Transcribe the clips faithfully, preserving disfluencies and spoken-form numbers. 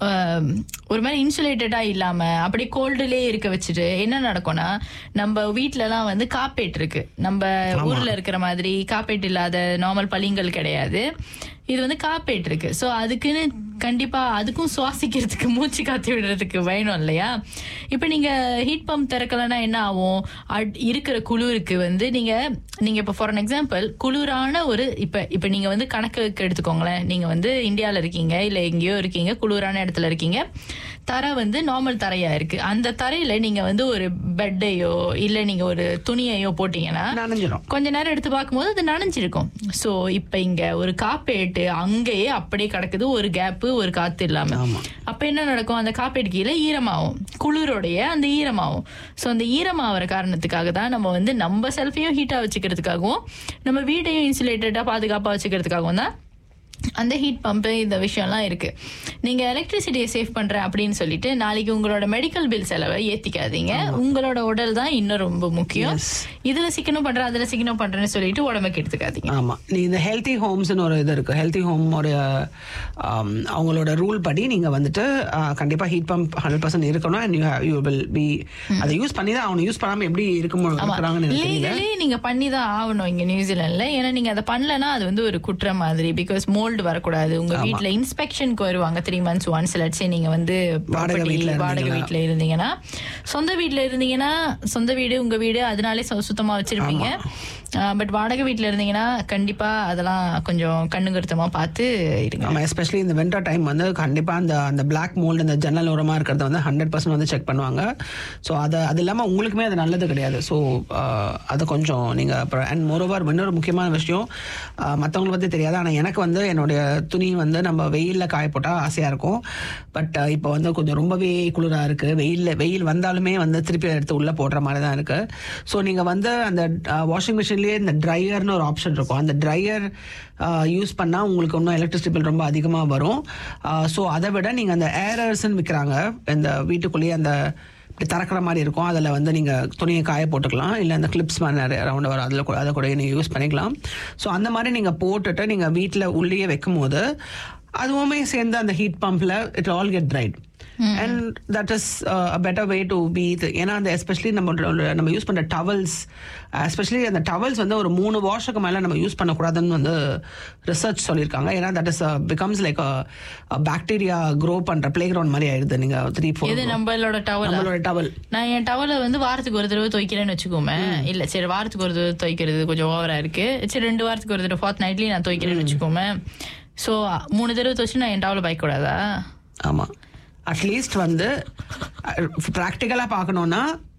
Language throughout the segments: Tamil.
ஒரு மாதிரி இன்சுலேட்டடா இல்லாம அப்படி கோல்டுலயே இருக்க வச்சுட்டு என்ன நடக்கும்னா, நம்ம வீட்டுல எல்லாம் வந்து காப்பேட் இருக்கு. நம்ம ஊர்ல இருக்கிற மாதிரி காப்பேட் இல்லாத நார்மல் பளிங்கள் கிடையாது. இது வந்து காப்பேட் இருக்கு. சோ அதுக்குன்னு கண்டிப்பா அதுக்கும் சுவாசிக்கிறதுக்கு மூச்சு காத்து விடுறதுக்கு வேணும் இல்லையா? இப்ப நீங்க ஹீட் பம்ப் திறக்கலன்னா என்ன ஆகும்? இருக்கிற குளிருக்கு வந்து நீங்க நீங்க இப்ப ஃபார் அன் எக்ஸாம்பிள் குளிரான ஒரு இப்ப இப்ப நீங்க வந்து கணக்குக்கு எடுத்துக்கோங்களேன். நீங்க வந்து இந்தியால இருக்கீங்க, இல்ல எங்கேயோ இருக்கீங்க, குளிரான இடத்துல இருக்கீங்க. தரை வந்து நார்மல் தரையா இருக்கு. அந்த தரையில நீங்க வந்து ஒரு பெட்டையோ இல்ல நீங்க ஒரு துணியையோ போட்டீங்கன்னா கொஞ்ச நேரம் எடுத்து பார்க்கும்போது அது நனைஞ்சிருக்கும். சோ இப்ப இங்க ஒரு காப்பேட்டு அங்கேயே அப்படியே கிடக்குது, ஒரு கேப்பு, ஒரு காத்து இல்லாம. அப்ப என்ன நடக்கும்? அந்த காப்பேட்டு கீழே ஈரமாகும், குளிரோடைய அந்த ஈரமாகும். சோ அந்த ஈரமாகிற காரணத்துக்காக தான் நம்ம வந்து நம்ம செல்ஃபையும் ஹீட்டா வச்சுக்கிறதுக்காகவும் நம்ம வீட்டையும் இன்சுலேட்டடா பாதுகாப்பா வச்சுக்கிறதுக்காகவும் தான் அந்த ஹீட் பம்ப் இந்த விஷயம்லாம் இருக்கு. நீங்க எலக்ட்ரிசிட்டியை சேவ் பண்றேன் அப்படின்னு சொல்லிட்டு நாளைக்கு உங்களோட மெடிக்கல் பில் செலவை ஏத்திக்காதீங்க. உங்களோட உடல் தான் இன்னும் ரொம்ப முக்கியம். இதுல சிக்கனம் பண்றேன் அதுல சிக்கனம் பண்றேன்னு சொல்லிட்டு உடம்புக்கு எடுத்துக்காதீங்க. ஆமா, நீ இந்த ஹெல்த்தி ஹோம்ஸ்னு ஒரு இது இருக்கு. ஹெல்த்தி ஹோம் ஒரு அவங்களோட ரூல் படி நீங்க வந்துட்டு கண்டிப்பா ஹீட் பம்ப் ஹண்ட்ரட் பர்சன்ட் இருக்கணும். அண்ட் யூ வில் பி அதை யூஸ் பண்ணி தான் அவனை யூஸ் பண்ணாம எப்படி இருக்கும்போது நீங்க பண்ணி தான் ஆகணும் இங்க நியூசிலாந்துல. ஏன்னா நீங்க அதை பண்ணலன்னா அது வந்து ஒரு குற்றம் மாதிரி. பிகாஸ் மோல்டு வரக்கூடாது. உங்க வீட்டுல இன்ஸ்பெக்ஷனுக்கு வருவாங்க த்ரீ மந்த்ஸ் ஒன்ஸ். லட்சே நீங்க வந்து வாடகை வீட்டுல இருந்தீங்கன்னா, சொந்த வீட்டுல இருந்தீங்கன்னா சொந்த வீடு உங்க வீடு அதனாலே சுத்தமா வச்சிருப்பீங்க. பட் வாடகை வீட்டுல இருந்தீங்கன்னா கண்டிப்பா அதெல்லாம் கொஞ்சம் கண்ணுங்கருத்தமா பார்த்து இருங்க. ஆமா, எஸ்பெஷலி இந்த விண்டர் டைம் வந்து கண்டிப்பா அந்த அந்த பிளாக் மோல்டு இந்த ஜன்னல் ஓரமா இருக்கிறத வந்து ஹண்ட்ரட் பர்சன்ட் வந்து செக் பண்ணுவாங்க. ஸோ அது அது இல்லாம உங்களுக்குமே அது நல்லது கிடையாது. ஸோ அது கொஞ்சம் நீங்க அப்புறம் அண்ட் மோரோவர் இன்னொரு முக்கியமான விஷயம், மற்றவங்களை பத்தி தெரியாது, ஆனா எனக்கு வந்து என்னுடைய துணி வந்து நம்ம வெயில்ல காய போட்டா ஆசையா இருக்கும். பட் இப்போ வந்து கொஞ்சம் ரொம்பவே குளிரா இருக்கு. வெயில்ல வெயில் வந்தாலுமே வந்து திருப்பி எடுத்து உள்ள போடுற மாதிரி தான் இருக்கு. ஸோ நீங்க வந்து அந்த வாஷிங் மிஷின் இந்த ட்ரையர்னு ஒரு ஆப்ஷன் இருக்கும். அந்த ட்ரையர் யூஸ் பண்ணா உங்களுக்கு இன்னும் எலக்ட்ரிசிட்டி பில் ரொம்ப அதிகமா வரும். ஸோ அதை விட நீங்க அந்த ஏரர்ஸ்ன்னு விற்கிறாங்க இந்த வீட்டுக்குள்ளேயே, அந்த இப்படி திறக்கிற மாதிரி இருக்கும். அதில் வந்து நீங்கள் துணியை காய போட்டுக்கலாம். இல்லை அந்த கிளிப்ஸ் மாதிரி நிறைய ரவுண்ட் வரும், அதில் அதை கூட நீங்கள் யூஸ் பண்ணிக்கலாம். ஸோ அந்த மாதிரி நீங்கள் போட்டுட்டு நீங்கள் வீட்டில் உள்ளேயே வைக்கும் போது அதுவுமே சேர்ந்து அந்த heat பம்பில் it all get tried. And that is a better way to be. ஏன்னா அந்த எஸ்பெஷலி நம்ம நம்ம யூஸ் பண்ணுற டவல்ஸ், எஸ்பெஷலி அந்த டவல்ஸ் வந்து ஒரு மூணு வாஷுக்கு மேலே நம்ம யூஸ் பண்ணக்கூடாதுன்னு வந்து ரிசர்ச் சொல்லியிருக்காங்க. ஏன்னா that is becomes like bacteria grow பண்ணுற பிளே கிரவுண்ட் மாதிரி ஆயிடுது. நீங்கள் த்ரீ ஃபோர் நம்மளோட டவல் நம்மளோட டவல் நான் என் டவலை வந்து வாரத்துக்கு ஒரு தடவை துவைக்கிறேன்னு வச்சுக்கோமே. இல்லை சரி வாரத்துக்கு ஒரு தடவை துவைக்கிறது கொஞ்சம் ஓவரா இருக்கு. சரி ரெண்டு வாரத்துக்கு ஒரு தடவை ஃபார்த் நைட்லயும் நான் துவைக்கிறேன்னு வச்சுக்கோமே. ஸோ மூணு தடவை துவைச்சு நான் என் டவலை பாய்க்க கூடாதா? ஆமா, அட்லீஸ்ட் வந்து பிராக்டிக்கலா பார்க்கணும்னா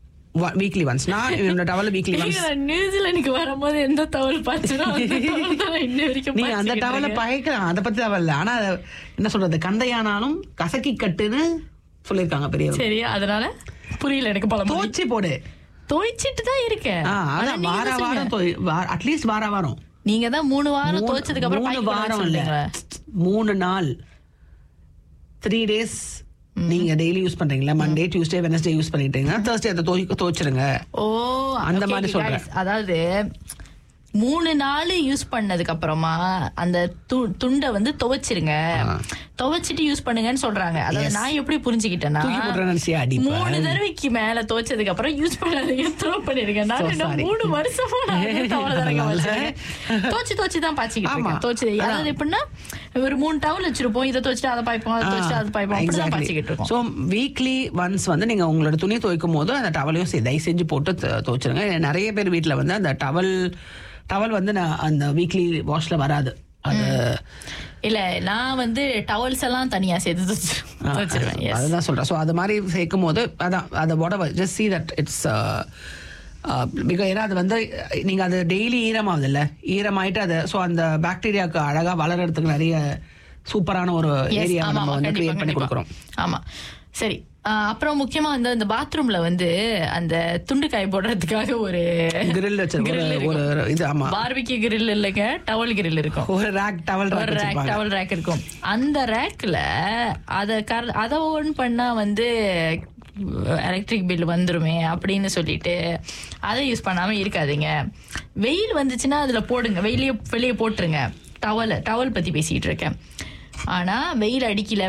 வீக்லி ஒன்ஸ். நான் என்னோட டவல் வீக்லி ஒன்ஸ். நியூசிலாந்துக்கு வரும்போது எந்த டவல் பாய்ச்சனோ இன்ன வரைக்கும் நீங்க அந்த டவலை பாய்க்கலாம், அதை பத்தி டவல் இல்லை. ஆனா என்ன சொல்றது, கந்தையானாலும் கசக்கி கட்டுன்னு சொல்லியிருக்காங்க பெரியவர். சரி, அதனால புரியல எனக்கு. பழம் துவைச்சி போடு, துவைச்சிட்டு தான் இருக்கேன். வார வாரம் அட்லீஸ்ட் வார வாரம். நீங்க தான் மூணு வாரம் துவைச்சதுக்கு அப்புறம் மூணு வாரம் இல்ல, மூணு நாள், த்ரீ டேஸ் நீங்க டெய்லி யூஸ் பண்றீங்களா? மண்டே டியூஸ்டே வெனஸ்டே யூஸ் பண்ணிட்டீங்கன்னா தேர்ஸ்டே அதை துவைச்சிருங்க. ஓ அந்த மாதிரி சொல்றேன். அதாவது மூணு நாள் யூஸ் பண்ணதுக்கு அப்புறமா அந்த துண்டை வந்து துவைச்சிருங்க, துவைச்சிட்டு யூஸ் பண்ணுங்கன்னு சொல்றாங்க. அதாவது நான் எப்படி புரிஞ்சுக்கிட்டேன்னா, மூணு தடவைக்கு மேல துவைச்சதுக்கு அப்புறம் யூஸ் பண்ணாதீங்க, த்ரோ பண்ணிருங்க. நான் மூணு வருஷமா துவைச்சு துவைச்சு தான் பாய்ச்சிக்கிட்டு இருக்கேன். துவைச்சு அதாவது எப்படின்னா ஒரு மூணு டவல் வச்சிருப்போம், இதை துவைச்சிட்டு அதை பாய்ப்போம், அதை துவைச்சிட்டு அதை பாய்ப்போம், அப்படிதான் பாய்ச்சிக்கிட்டு இருக்கோம். ஸோ வீக்லி ஒன்ஸ் வந்து நீங்க உங்களோட துணி துவைக்கும் போது அந்த டவலையும் தயவு செஞ்சு போட்டு துவைச்சிருங்க. நிறைய பேர் வீட்டுல வந்து அந்த டவல் டவல் வந்து அந்த வீக்லி வாஷ்ல வராது. அது இல்ல, நான் வந்து டவல்ஸ் எல்லாம் தனியா சேர்த்து வச்சிருவேன். அதுதான் சொல்றேன். ஸோ அது மாதிரி சேர்க்கும் போது அதான் அதை whatever just see that it's because ஏன்னா அது வந்து நீங்க அது டெய்லி ஈரமாகுது இல்ல, ஈரமாயிட்டு அது ஸோ அந்த பாக்டீரியாவுக்கு அழகா வளர்றதுக்கு நிறைய சூப்பரான ஒரு ஏரியா நம்ம வந்து கிரியேட் பண்ணி கொடுக்குறோம். ஆமா, சரி. அப்புறம் முக்கியமா வந்து அந்த பாத்ரூம்ல வந்து அந்த துண்டு காய போடுறதுக்காக ஒரு கிரில் வச்சிருக்கோம். இது ஆமா, பார்பிக்யூ கிரில் இல்லைங்க, டவல் கிரில் இருக்கும். ஒரு ரேக் டவல் ஒரு ரேக் டவல் ரேக் இருக்கும். அந்த ரேக்ல அத அதை ஓன் பண்ணா வந்து எலக்ட்ரிக் பில் வந்துருமே அப்படின்னு சொல்லிட்டு அதை யூஸ் பண்ணாம இருக்காதீங்க. வெயில் வந்துச்சுன்னா அதுல போடுங்க, வெயிலே வெளியே போட்டுருங்க. டவல் டவல் பத்தி பேசிட்டு இருக்கேன். ஆனா வெயில் அடிக்கல,